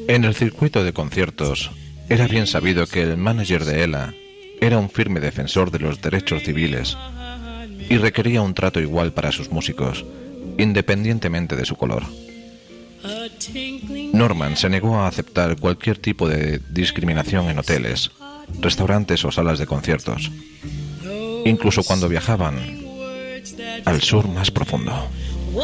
En el circuito de conciertos, era bien sabido que el manager de Ella era un firme defensor de los derechos civiles y requería un trato igual para sus músicos, independientemente de su color. Norman se negó a aceptar cualquier tipo de discriminación en hoteles, restaurantes o salas de conciertos, incluso cuando viajaban al sur más profundo.